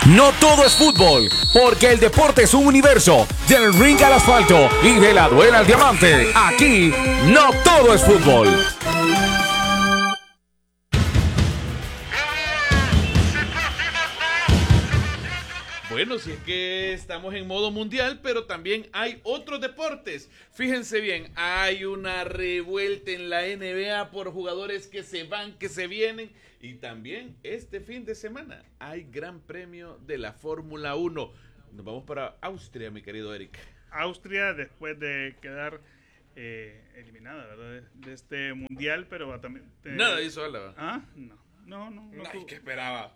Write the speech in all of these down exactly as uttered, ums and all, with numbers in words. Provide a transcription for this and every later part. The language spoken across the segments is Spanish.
No todo es fútbol, porque el deporte es un universo. Del ring al asfalto y de la duela al diamante. Aquí, no todo es fútbol. Bueno, si es que estamos en modo mundial, pero también hay otros deportes. Fíjense bien, hay una revuelta en la N B A por jugadores que se van, que se vienen. Y también este fin de semana hay Gran Premio de la Fórmula uno. Nos vamos para Austria, mi querido Eric. Austria, después de quedar eh, eliminada, ¿verdad? De, de este mundial, pero va también... Eh, Nada hizo Álava. ¿Ah? No, no, no. no Ay, ¿qué esperaba?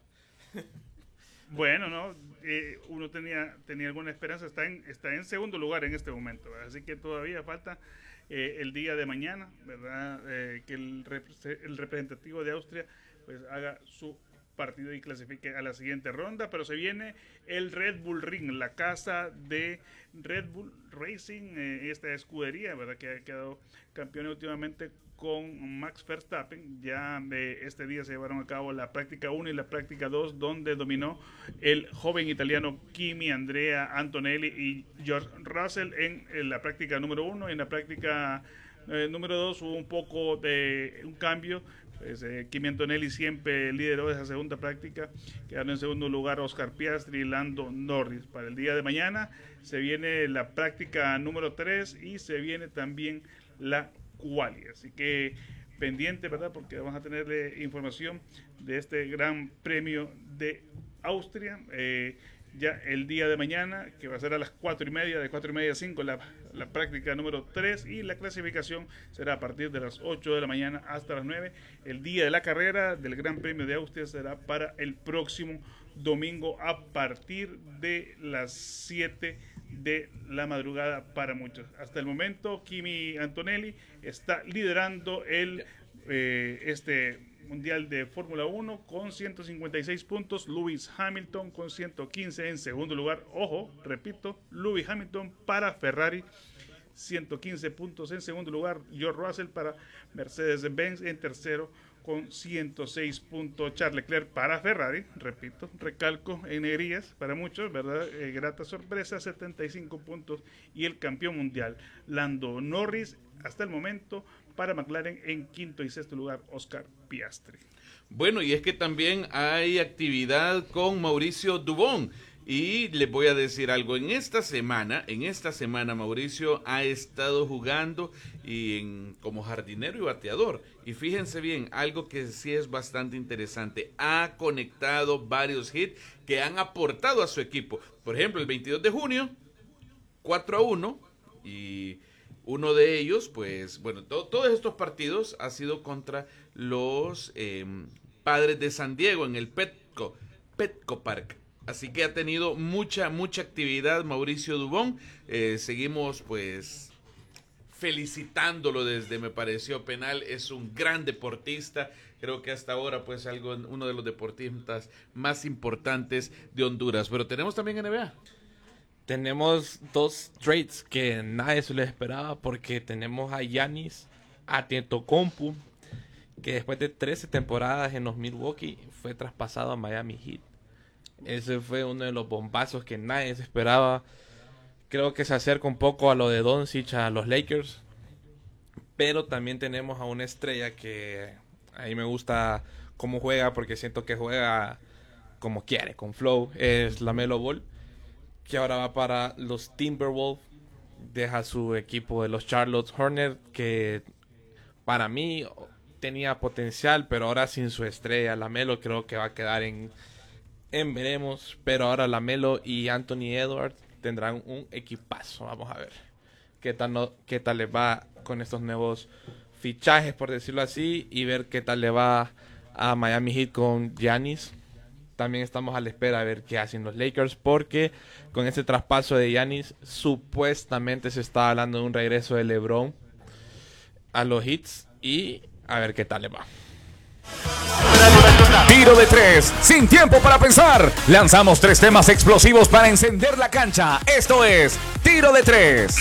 Bueno, no, eh, uno tenía tenía alguna esperanza, está en está en segundo lugar en este momento, ¿verdad? Así que todavía falta eh, el día de mañana, ¿verdad? Eh, que el, repre- el representativo de Austria pues haga su partido y clasifique a la siguiente ronda, pero se viene el Red Bull Ring, la casa de Red Bull Racing, eh, esta escudería, ¿verdad? Que ha quedado campeón últimamente con Max Verstappen. Ya eh, este día se llevaron a cabo la práctica uno y la práctica dos, donde dominó el joven italiano Kimi Andrea Antonelli y George Russell en, en la práctica número uno. En la práctica eh, número dos hubo un poco de un cambio. Pues, eh, Kimi Antonelli siempre lideró esa segunda práctica. Quedaron en segundo lugar Oscar Piastri y Lando Norris. Para el día de mañana se viene la práctica número tres y se viene también la quali. Así que pendiente, ¿verdad? Porque vamos a tenerle información de este gran premio de Austria. Eh, ya el día de mañana, que va a ser a las cuatro y media, de cuatro y media a cinco, la, la práctica número tres, y la clasificación será a partir de las ocho de la mañana hasta las nueve. El día de la carrera del Gran Premio de Austria será para el próximo domingo a partir de las siete de la madrugada para muchos. Hasta el momento, Kimi Antonelli está liderando el eh, este Mundial de Fórmula uno con ciento cincuenta y seis puntos. Lewis Hamilton con ciento quince en segundo lugar. Ojo, repito, Lewis Hamilton para Ferrari, ciento quince puntos en segundo lugar. George Russell para Mercedes-Benz en tercero con ciento seis puntos. Charles Leclerc para Ferrari, repito, recalco en negrillas para muchos, ¿verdad? Eh, grata sorpresa, setenta y cinco puntos. Y el campeón mundial, Lando Norris, hasta el momento para McLaren en quinto y sexto lugar, Oscar Piastri. Bueno, y es que también hay actividad con Mauricio Dubón. Y les voy a decir algo, en esta semana, en esta semana Mauricio ha estado jugando y en, como jardinero y bateador. Y fíjense bien, algo que sí es bastante interesante, ha conectado varios hits que han aportado a su equipo. Por ejemplo, el veintidós de junio, cuatro a uno, y uno de ellos, pues, bueno, to- todos estos partidos ha sido contra los eh, Padres de San Diego en el Petco, Petco Park. Así que ha tenido mucha, mucha actividad Mauricio Dubón. Eh, seguimos, pues, felicitándolo desde Me Pareció Penal. Es un gran deportista. Creo que hasta ahora, pues, algo, uno de los deportistas más importantes de Honduras. Pero tenemos también N B A. Tenemos dos trades que nadie se les esperaba, porque tenemos a Giannis Antetokounmpo, que después de trece temporadas en los Milwaukee fue traspasado a Miami Heat. Ese fue uno de los bombazos que nadie se esperaba. Creo que se acerca un poco a lo de Doncic a los Lakers. Pero también tenemos a una estrella que a mí me gusta cómo juega, porque siento que juega como quiere, con flow. Es LaMelo Ball, que ahora va para los Timberwolves. Deja su equipo de los Charlotte Hornets, que para mí tenía potencial, pero ahora sin su estrella LaMelo creo que va a quedar en... En veremos, pero ahora LaMelo y Anthony Edwards tendrán un equipazo. Vamos a ver qué tal, no, qué tal les va con estos nuevos fichajes, por decirlo así, y ver qué tal le va a Miami Heat con Giannis. También estamos a la espera de ver qué hacen los Lakers, porque con este traspaso de Giannis supuestamente se está hablando de un regreso de LeBron a los Heats, y a ver qué tal le va. Tiro de tres, sin tiempo para pensar. Lanzamos tres temas explosivos para encender la cancha. Esto es Tiro de tres.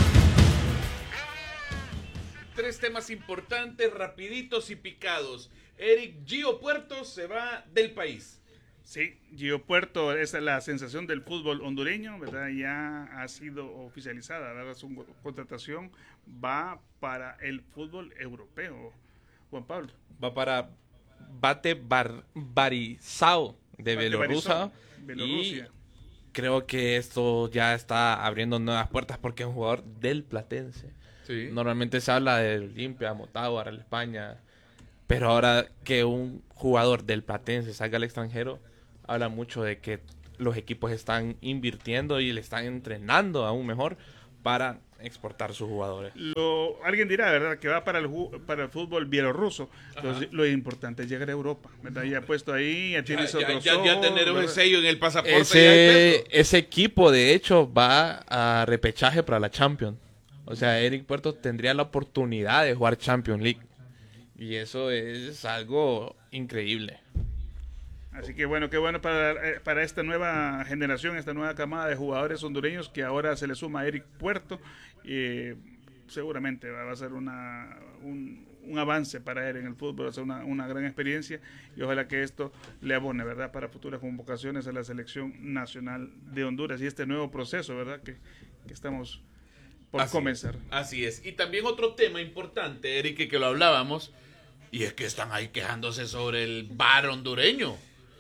Tres temas importantes, rapiditos y picados. Eric Gio Puerto se va del país. Sí, Gio Puerto es la sensación del fútbol hondureño, ¿verdad? Ya ha sido oficializada, ¿verdad? Su contratación va para el fútbol europeo. Juan Pablo. Va para Bate Bar Barisao de Bate Bielorrusia. Barisao, Bielorrusia. Y creo que esto ya está abriendo nuevas puertas porque es un jugador del Platense. Sí. Normalmente se habla de Olimpia, Motagua, Real España. Pero ahora que un jugador del Platense salga al extranjero, habla mucho de que los equipos están invirtiendo y le están entrenando aún mejor para exportar sus jugadores. Lo, alguien dirá, ¿verdad?, que va para el, para el fútbol bielorruso. Entonces, lo importante es llegar a Europa, ¿verdad? Ya puesto ahí, ya tienes Ya, otro ya, ya tener un sello en el pasaporte. Ese, ese equipo, de hecho, va a repechaje para la Champions. O sea, Eric Puerto tendría la oportunidad de jugar Champions League. Y eso es algo increíble. Así que bueno, qué bueno para, para esta nueva generación, esta nueva camada de jugadores hondureños que ahora se le suma a Eric Puerto. Eh, seguramente va a ser una, un, un avance para él en el fútbol, va a ser una, una gran experiencia y ojalá que esto le abone, ¿verdad?, para futuras convocaciones a la selección nacional de Honduras y este nuevo proceso, ¿verdad?, que, que estamos por así comenzar. Es, así es. Y también otro tema importante, Eric, que, que lo hablábamos, y es que están ahí quejándose sobre el V A R hondureño.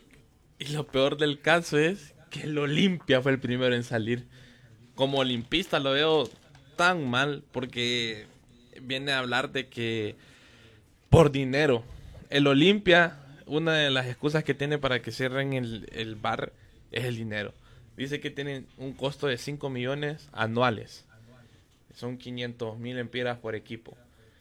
Y lo peor del caso es que el Olimpia fue el primero en salir. Como olimpista lo veo tan mal porque viene a hablar de que por dinero. El Olimpia, una de las excusas que tiene para que cierren el, el V A R es el dinero. Dice que tienen un costo de cinco millones anuales. Son quinientos mil lempiras por equipo.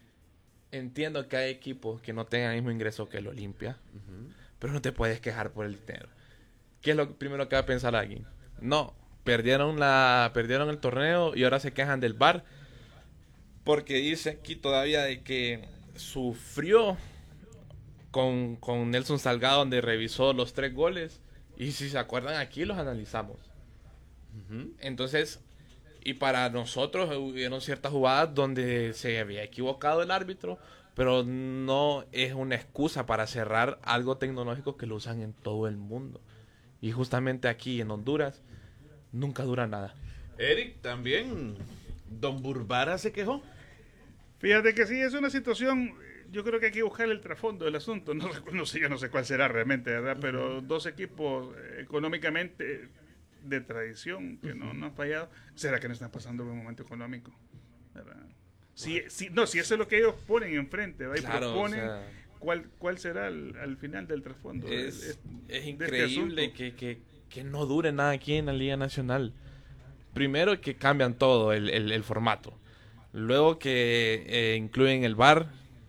Entiendo que hay equipos que no tengan el mismo ingreso que el Olimpia. Uh-huh. Pero no te puedes quejar por el dinero. ¿Qué es lo primero que va a pensar alguien? No, perdieron la perdieron el torneo y ahora se quejan del V A R. Porque dice aquí todavía de que sufrió con, con Nelson Salgado, donde revisó los tres goles. Y si se acuerdan, aquí los analizamos. Uh-huh. Entonces, y para nosotros hubieron ciertas jugadas donde se había equivocado el árbitro, pero no es una excusa para cerrar algo tecnológico que lo usan en todo el mundo. Y justamente aquí en Honduras nunca dura nada. Eric, también Don Burbara se quejó. Fíjate que sí, es una situación, yo creo que hay que buscar el trasfondo del asunto. No, no sé, yo no sé cuál será realmente, ¿verdad? Pero dos equipos económicamente de tradición que no, no han fallado. ¿Será que no están pasando un buen momento económico? ¿Verdad? Si, si, no, si eso es lo que ellos ponen enfrente, ¿va? Y claro, proponen, o sea, ¿cuál, cuál será el, al final del trasfondo. Es, es, es increíble este que, que, que no dure nada aquí en la Liga Nacional. Primero que cambian todo el, el, el formato. Luego que eh, incluyen el V A R.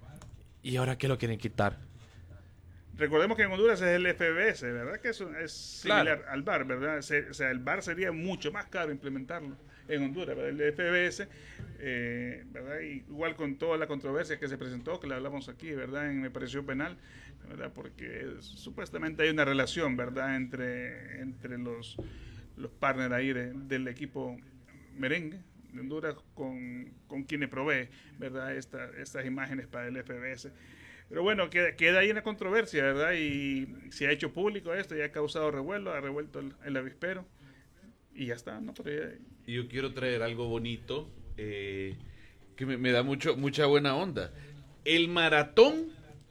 Y ahora que lo quieren quitar. Recordemos que en Honduras es el F B S, ¿verdad? Que eso es similar claro. al V A R, ¿verdad? Se, o sea, el V A R sería mucho más caro implementarlo en Honduras, ¿verdad? El F B S, eh, ¿verdad? Y igual con toda la controversia que se presentó, que la hablamos aquí, ¿verdad? En Me Pareció Penal, ¿verdad? Porque supuestamente hay una relación, ¿verdad? Entre, entre los, los partners ahí de, del equipo merengue de Honduras con, con quienes provee, ¿verdad? Esta, estas imágenes para el F B S. Pero bueno, queda, queda ahí una controversia, ¿verdad? Y se ha hecho público esto, ya ha causado revuelo, ha revuelto el, el avispero. Y ya está, ¿no? Pero ya... Y yo quiero traer algo bonito eh, que me, me da mucho mucha buena onda. El maratón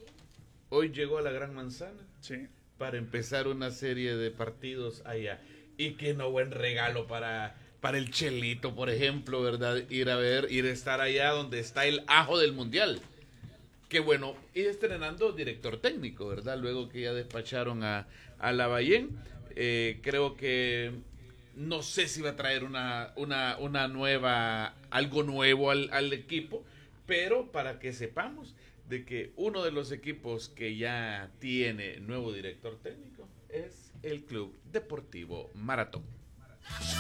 hoy llegó a la Gran Manzana, sí, para empezar una serie de partidos allá. Y qué no buen regalo para, para el Chelito, por ejemplo, ¿verdad? Ir a ver, ir a estar allá donde está el ajo del Mundial. Qué bueno, y estrenando director técnico, ¿verdad? Luego que ya despacharon a, a Lavallén, eh, creo que no sé si va a traer una, una, una nueva, algo nuevo al, al equipo, pero para que sepamos de que uno de los equipos que ya tiene nuevo director técnico es el Club Deportivo Maratón.